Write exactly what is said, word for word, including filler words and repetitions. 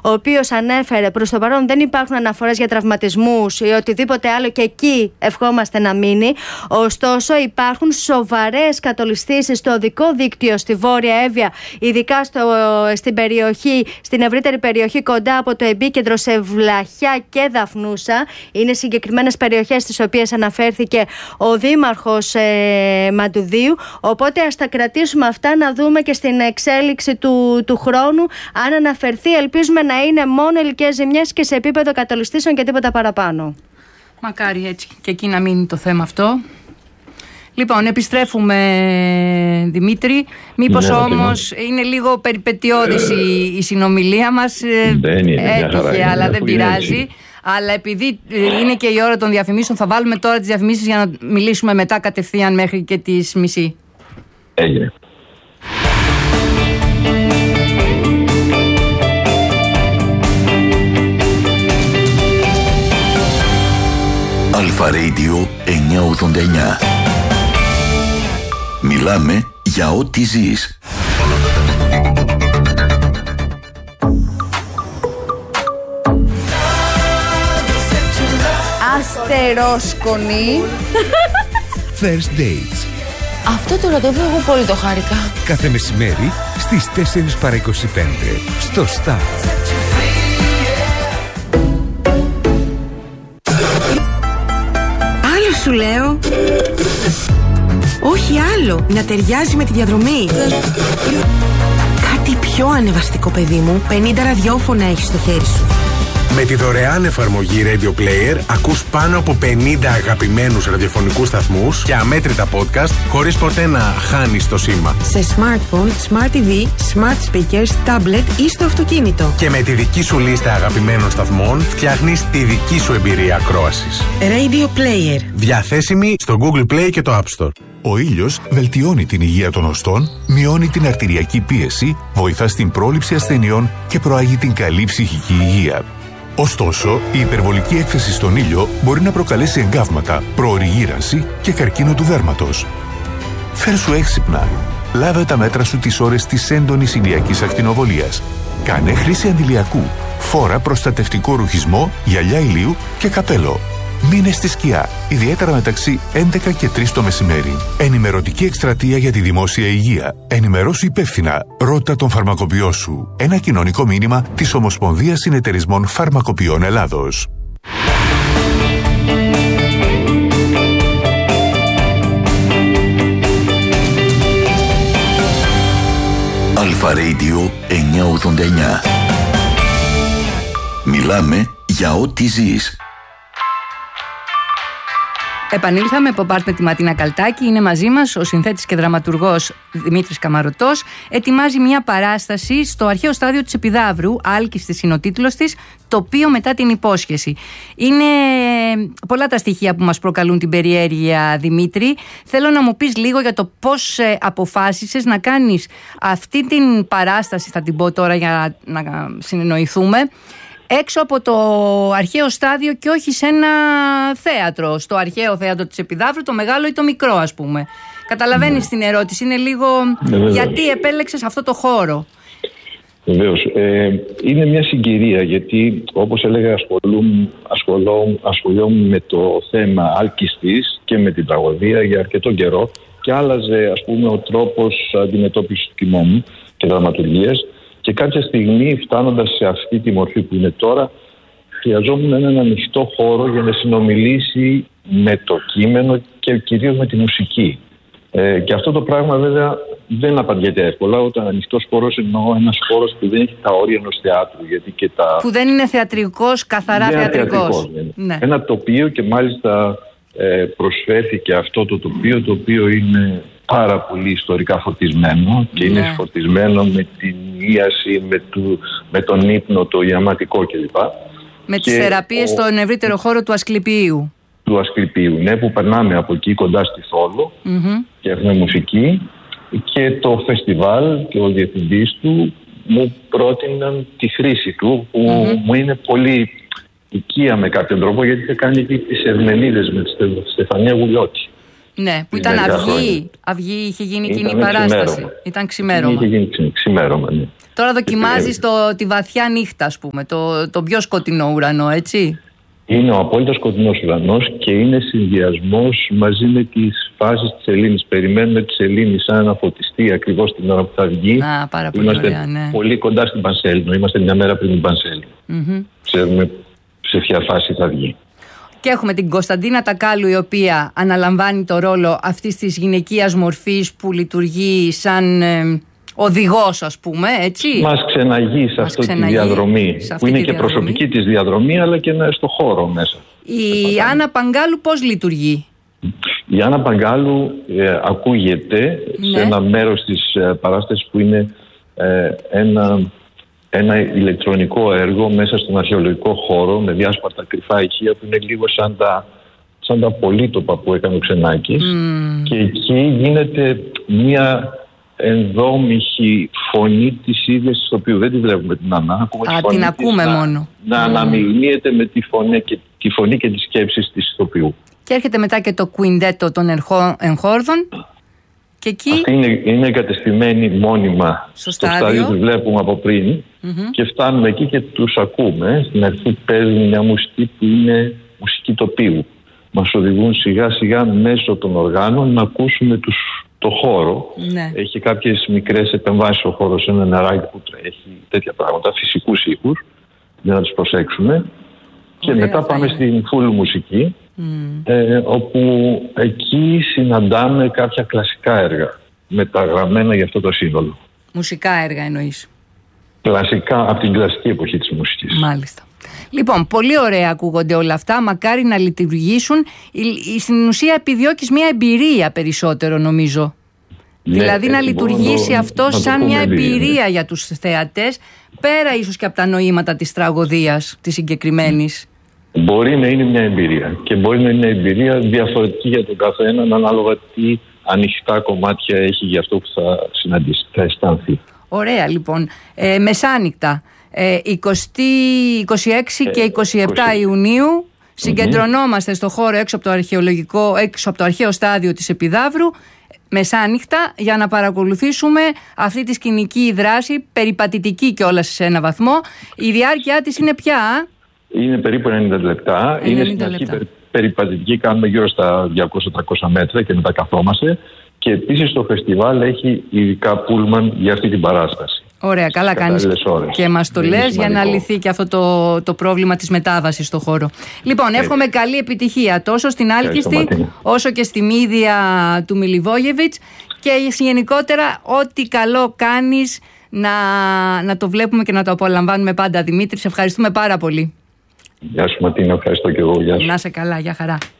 ο οποίος ανέφερε προς το παρόν δεν υπάρχουν αναφορές για τραυματισμούς ή οτιδήποτε άλλο και εκεί ευχόμαστε να μείνει. Ωστόσο υπάρχουν σοβαρές κατολισθήσεις στο οδικό δίκτυο στη Βόρεια Εύβοια, ειδικά στο, στην περιοχή, στην ευρύτερη περιοχή κοντά από το επίκεντρο σε Βλαχιά και Δαφνούσα. Είναι συγκεκριμένες περιοχές στις οποίες αναφέρθηκε ο Δήμαρχος ε, Μαντουδίου. Οπότε ας τα κρατήσουμε αυτά, να δούμε και στην εξέλιξη του, του χρόνου αν αναφερθεί. Ελπίζουμε να είναι μόνο υλικές ζημιές και σε επίπεδο κατολιστήσεων και τίποτα παραπάνω. Μακάρι έτσι και εκεί να μείνει το θέμα αυτό. Λοιπόν, επιστρέφουμε, Δημήτρη. Μήπως ναι, όμως είναι. είναι λίγο περιπετειώδης η, η συνομιλία μας. Δεν είναι, έτυχε, αλλά δεν πειράζει. Έτσι. Αλλά επειδή είναι και η ώρα των διαφημίσεων, θα βάλουμε τώρα τις διαφημίσεις για να μιλήσουμε μετά κατευθείαν μέχρι και τις μισή. Έγινε. Αλφα Radio εννιακόσια ογδόντα εννιά. Μιλάμε για ό,τι ζεις. Αστερόσκονη. First Dates. Αυτό το ραντεβού εγώ πολύ το χάρηκα. Κάθε μεσημέρι στις τέσσερις παρά είκοσι πέντε στο Star. Άλλο σου λέω. Όχι άλλο, να ταιριάζει με τη διαδρομή. Κάτι πιο ανεβαστικό, παιδί μου. πενήντα ραδιόφωνα έχεις στο χέρι σου. Με τη δωρεάν εφαρμογή Radio Player ακούς πάνω από πενήντα αγαπημένους ραδιοφωνικούς σταθμούς και αμέτρητα podcast χωρίς ποτέ να χάνεις το σήμα. Σε smartphone, smart τι βι, smart speakers, tablet ή στο αυτοκίνητο. Και με τη δική σου λίστα αγαπημένων σταθμών φτιάχνεις τη δική σου εμπειρία ακρόασης. Radio Player. Διαθέσιμη στο Google Play και το App Store. Ο ήλιος βελτιώνει την υγεία των οστών, μειώνει την αρτηριακή πίεση, βοηθά στην πρόληψη ασθενειών και προάγει την καλή ψυχική υγεία. Ωστόσο, η υπερβολική έκθεση στον ήλιο μπορεί να προκαλέσει εγκάβματα, προωρή γύρανση και καρκίνο του δέρματος. Φέρσου έξυπνα. Λάβε τα μέτρα σου τις ώρες της έντονης ηλιακής ακτινοβολίας. Κάνε χρήση αντιλιακού. Φόρα προστατευτικό ρουχισμό, γυαλιά ηλίου και καπέλο. Μείνε στη σκιά, ιδιαίτερα μεταξύ έντεκα και τρεις το μεσημέρι. Ενημερωτική εκστρατεία για τη δημόσια υγεία. Ενημερώσου υπεύθυνα. Ρώτα τον φαρμακοποιό σου. Ένα κοινωνικό μήνυμα της Ομοσπονδίας Συνεταιρισμών Φαρμακοποιών Ελλάδος. Αλφα Radio εννιακόσια ογδόντα εννιά. Μιλάμε για ό,τι ζεις. Επανήλθαμε από πάρτε τη Ματίνα Καλτάκη. Είναι μαζί μας ο συνθέτης και δραματουργός Δημήτρης Καμαρωτός. Ετοιμάζει μια παράσταση στο αρχαίο στάδιο της Επιδαύρου, Άλκιστης είναι ο τίτλος της, τοπίο μετά την υπόσχεση. Είναι πολλά τα στοιχεία που μας προκαλούν την περιέργεια, Δημήτρη. Θέλω να μου πεις λίγο για το πώς αποφάσισες να κάνεις αυτή την παράσταση, θα την πω τώρα για να συνεννοηθούμε, έξω από το αρχαίο στάδιο και όχι σε ένα θέατρο, στο αρχαίο θέατρο της Επιδαύρου, το μεγάλο ή το μικρό, ας πούμε. Καταλαβαίνεις την ερώτηση, είναι λίγο ναι, γιατί επέλεξες αυτό το χώρο. Βεβαίως. Ε, είναι μια συγκυρία, γιατί όπως έλεγα ασχολούμαι με το θέμα Άλκιστης και με την τραγωδία για αρκετό καιρό και άλλαζε, ας πούμε, ο τρόπος αντιμετώπισης του κειμένου και δραματουργίας. Και κάποια στιγμή, φτάνοντας σε αυτή τη μορφή που είναι τώρα, χρειαζόμουν έναν ανοιχτό χώρο για να συνομιλήσει με το κείμενο και κυρίως με τη μουσική. Ε, και αυτό το πράγμα βέβαια δεν απαντιέται εύκολα. Όταν ανοιχτός χώρος εννοώ ένας χώρος που δεν έχει τα όρια ενός θεάτρου. Γιατί και τα... Που δεν είναι θεατρικός, καθαρά δεν θεατρικός. θεατρικός ναι. Ένα τοπίο, και μάλιστα ε, προσφέρθηκε αυτό το τοπίο, το οποίο είναι πάρα πολύ ιστορικά φορτισμένο και ναι. είναι φορτισμένο με την ίαση, με, του, με τον ύπνο, το ιαματικό κλπ. Με τις θεραπείες ο... στον ευρύτερο χώρο του Ασκληπίου. Του Ασκληπίου, ναι, που περνάμε από εκεί κοντά στη Θόλο mm-hmm. και έχουμε μουσική, και το φεστιβάλ και ο διευθυντής του μου πρότειναν τη χρήση του, που mm-hmm. μου είναι πολύ οικία με κάποιον τρόπο, γιατί είχα κάνει εκεί τις Ερμενίδες με τη Στεφανία Γουλιώτη. Ναι, που ήταν αυγή. Αυγή είχε γίνει εκείνη η παράσταση. Ξημέρωμα. Ήταν ξημέρωμα. Είχε γίνει ξημέρωμα, ναι. Τώρα δοκιμάζεις το, τη βαθιά νύχτα, ας πούμε, το, το πιο σκοτεινό ουρανό, έτσι. Είναι ο απόλυτα σκοτεινός ουρανός και είναι συνδυασμός μαζί με τις φάσεις της σελήνης. Περιμένουμε τη σελήνη σαν να φωτιστεί ακριβώς την ώρα που θα βγει. Α, πάρα πολύ Είμαστε ωραία, ναι. πολύ κοντά στην Πανσέλινο. Είμαστε μια μέρα πριν την Πανσέλινο. Mm-hmm. Ξέρουμε σε ποια φάση θα βγει. Και έχουμε την Κωνσταντίνα Τακάλου, η οποία αναλαμβάνει το ρόλο αυτής της γυναικείας μορφής που λειτουργεί σαν ε, οδηγός, ας πούμε, έτσι. Μας ξεναγεί σε αυτή τη διαδρομή, που είναι και διαδρομή. Προσωπική της διαδρομή, αλλά και στο χώρο μέσα. Η Άννα Παγκάλου πώς λειτουργεί? Η Άννα Παγκάλου ε, ακούγεται, ναι, σε ένα μέρος της ε, παράστασης που είναι ε, ένα... ένα ηλεκτρονικό έργο μέσα στον αρχαιολογικό χώρο με διάσπαρτα κρυφά ηχεία που είναι λίγο σαν τα, σαν τα πολύτοπα που έκανε ο Ξενάκης. Mm. Και εκεί γίνεται μια ενδόμηχη φωνή της ίδιας της ηθοποιού. Δεν τη βλέπουμε την Ανά. Ακούμε Α, τη την ακούμε να, μόνο. Να mm. αναμειγνύεται με τη φωνή, και, τη φωνή και τις σκέψεις της ηθοποιού. Και έρχεται μετά και το κουιντέτο των ερχό, εγχόρδων. Και εκεί... Αυτή είναι, είναι εγκατεστημένη μόνιμα στο, στο στάδιο που βλέπουμε από πριν, mm-hmm. και φτάνουμε εκεί και τους ακούμε. Στην αρχή παίζουν μια μουσική που είναι μουσική τοπίου. Μας οδηγούν σιγά σιγά μέσω των οργάνων να ακούσουμε τους, το χώρο. Ναι. Έχει κάποιες μικρές επεμβάσεις ο χώρος, ένα νεράκι που τρέχει, τέτοια πράγματα, φυσικούς ήχους, για να τους προσέξουμε. Και ωραία, μετά πάμε είναι. στην full μουσική. Mm. Ε, όπου εκεί συναντάμε κάποια κλασικά έργα μεταγραμμένα για αυτό το σύνολο. Μουσικά έργα εννοείς? Κλασικά, από την κλασική εποχή της μουσικής. Μάλιστα. Λοιπόν, πολύ ωραία ακούγονται όλα αυτά. Μακάρι να λειτουργήσουν. Στην ουσία επιδιώκεις μια εμπειρία περισσότερο, νομίζω. Ναι, δηλαδή να λειτουργήσει το, αυτό να σαν μια εμπειρία, εμπειρία για τους θεατές, πέρα ίσως και από τα νοήματα της τραγωδίας της συγκεκριμένης. Μπορεί να είναι μια εμπειρία και μπορεί να είναι εμπειρία διαφορετική για τον καθέναν, ανάλογα τι ανοιχτά κομμάτια έχει για αυτό που θα συναντήσει, θα αισθανθεί. Ωραία, λοιπόν. Ε, μεσάνυχτα, ε, είκοσι, είκοσι έξι και είκοσι επτά ε, Ιουνίου συγκεντρωνόμαστε mm-hmm. στο χώρο έξω από το αρχαιολογικό, έξω από το αρχαίο στάδιο της Επιδαύρου, μεσάνυχτα, για να παρακολουθήσουμε αυτή τη σκηνική δράση, περιπατητική κιόλας σε ένα βαθμό. Η διάρκεια της είναι πια... Είναι περίπου ενενήντα λεπτά. ενενήντα είναι στην αρχή λεπτά. περιπατητική, κάνουμε γύρω στα διακόσια με τριακόσια μέτρα και μετά καθόμαστε. Και επίσης το φεστιβάλ έχει ειδικά πούλμαν για αυτή την παράσταση. Ωραία, καλά κάνεις και μας το είναι λες σημαντικό. Για να λυθεί και αυτό το, το πρόβλημα της μετάβασης στο χώρο. Λοιπόν, έτσι. Εύχομαι καλή επιτυχία τόσο στην Άλκιστη όσο και στη Μύδια του Μιλιβόγεβιτς και γενικότερα ό,τι καλό κάνεις να, να το βλέπουμε και να το απολαμβάνουμε πάντα. Δημήτρη, σε ευχαριστούμε πάρα πολύ. Γεια σου Ματίνα, ευχαριστώ και εγώ. Γεια σου. Να είσαι καλά, γεια χαρά.